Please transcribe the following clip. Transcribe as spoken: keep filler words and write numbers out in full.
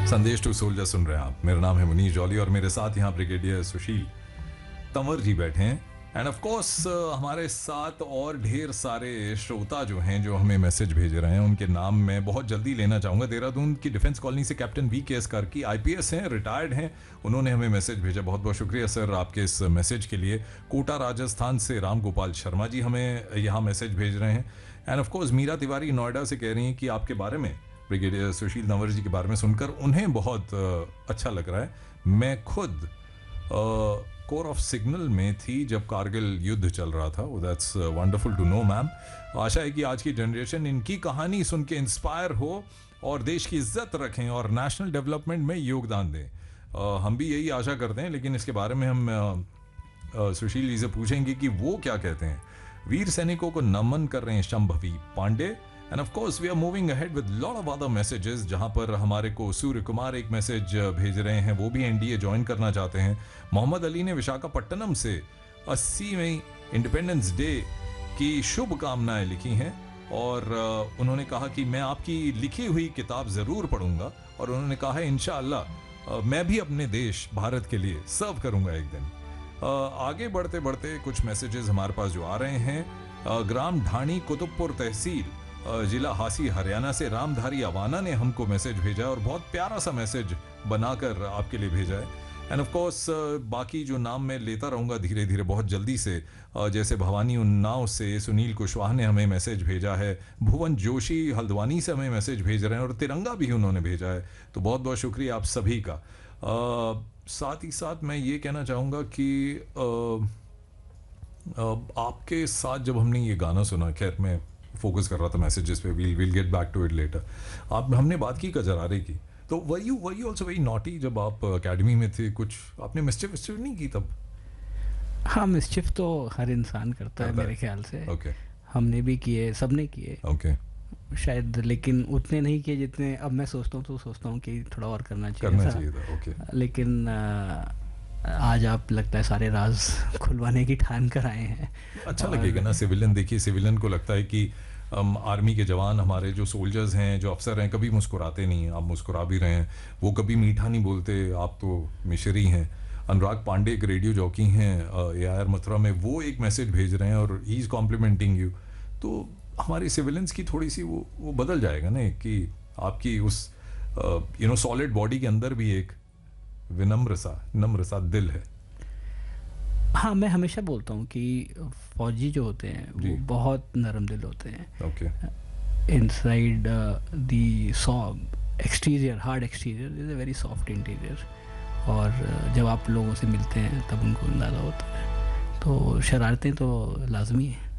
संदेश to soldier सुन रहे हैं आप। मेरा नाम है मुनीश जॉली और मेरे साथ यहाँ ब्रिगेडियर सुशील तंवर जी बैठे हैं। एंड ऑफ कोर्स हमारे साथ और ढेर सारे श्रोता जो हैं जो हमें मैसेज भेज रहे हैं, उनके नाम मैं बहुत जल्दी लेना चाहूँगा। देहरादून की डिफेंस कॉलोनी से कैप्टन वी के एस कार्की आईपीएस हैं, रिटायर्ड हैं, उन्होंने हमें मैसेज भेजा। बहुत बहुत शुक्रिया सर आपके इस मैसेज के लिए। कोटा राजस्थान से राम गोपाल शर्मा जी हमें यहाँ मैसेज भेज रहे हैं। End of course Meera Tiwari Noida से कह रही हैं कि आपके बारे में, ब्रिगेडियर सुशील तंवर जी के बारे में सुनकर उन्हें बहुत अच्छा लग रहा है। मैं खुद कोर ऑफ सिग्नल में थी जब कारगिल युद्ध चल रहा था। That's wonderful to know ma'am. आशा है कि आज की जनरेशन इनकी कहानी सुन के इंस्पायर हो और देश की इज्जत रखें और नेशनल डेवलपमेंट में योगदान दें। uh, हम भी यही आशा करते हैं, लेकिन इसके बारे में हम uh, uh, सुशील जी से पूछेंगे कि वो क्या कहते हैं। वीर सैनिकों को नमन कर रहे हैं Shambhavi Pandey. End of course we are moving ahead with lot of other messages, जहां पर हमारे को सूर्य कुमार एक मैसेज भेज रहे हैं, वो भी एनडीए ज्वाइन करना चाहते हैं। मोहम्मद अली ने विशाखापट्टनम से अस्सीवीं इंडिपेंडेंस डे की शुभकामनाएं लिखी हैं और उन्होंने कहा कि मैं आपकी लिखी हुई किताब ज़रूर पढ़ूंगा और उन्होंने कहा है इंशाअल्लाह मैं भी अपने देश भारत के लिए सर्व करूंगा एक दिन। आगे बढ़ते बढ़ते कुछ मैसेजेस हमारे पास जो आ रहे हैं। ग्राम ढाणी कुतुबपुर तहसील जिला हासी हरियाणा से रामधारी अवाना ने हमको मैसेज भेजा और बहुत प्यारा सा मैसेज बनाकर आपके लिए भेजा है। एंड ऑफ कोर्स बाकी जो नाम मैं लेता रहूँगा धीरे धीरे बहुत जल्दी से, जैसे भवानी उन्नाव से सुनील कुशवाहा ने हमें मैसेज भेजा है, भुवन जोशी हल्द्वानी से हमें मैसेज भेज रहे हैं और तिरंगा भी उन्होंने भेजा है, तो बहुत बहुत शुक्रिया आप सभी का। आ, साथ ही साथ मैं ये कहना चाहूँगा कि आ, आ, आपके साथ जब हमने ये गाना सुना, खैर मैं फोकस कर रहा था मैसेजेस पे, we'll will get back to it later. आप हमने बात की कजरारे की, तो were you were you also very naughty जब आप एकेडमी में थे? कुछ आपने मिस्चिफ मिस्चिफ नहीं की तब? हाँ, मिस्चिफ तो हर इंसान करता है मेरे ख्याल से। ओके, हमने भी किए, सबने किए। ओके, शायद, लेकिन उतने नहीं किए जितने अब मैं सोचता हूँ, तो सोचता हूँ कि थोड़ा और करना चाहिए करना था। चाहिए था। ओके, लेकिन आ, आज आप लगता है सारे राज खुलवाने की ठान कर आए हैं। अच्छा लगेगा ना। सिविलियन देखिए, सिविलियन को लगता है कि um, आर्मी के जवान, हमारे जो सोल्जर्स हैं, जो अफसर हैं, कभी मुस्कुराते नहीं हैं। आप मुस्कुरा भी रहे हैं, वो कभी मीठा नहीं बोलते, आप तो मिशरी हैं। अनुराग पांडे एक रेडियो जॉकी हैं ए आर मथुरा में, वो एक मैसेज भेज रहे हैं और ही इज़ कॉम्प्लीमेंटिंग यू। तो हमारे सिविलियंस की थोड़ी सी वो वो बदल जाएगा ना, कि आपकी उस यू नो सॉलिड बॉडी के अंदर भी एक विनम्र सा नम्र सा दिल है। हाँ, मैं हमेशा बोलता हूँ कि फौजी जो होते हैं वो बहुत नरम दिल होते हैं। Okay, inside the soft exterior, hard exterior is a very soft interior. और uh, जब आप लोगों से मिलते हैं तब उनको अंदाज़ा होता है। तो शरारतें तो लाजमी है।